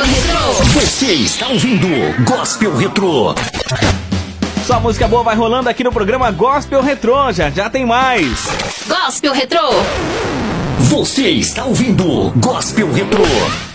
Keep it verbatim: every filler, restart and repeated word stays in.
Retrô. Você está ouvindo Gospel Retrô. Só música boa vai rolando aqui no programa Gospel Retrô. Já já tem mais. Gospel Retrô. Você está ouvindo Gospel Retrô.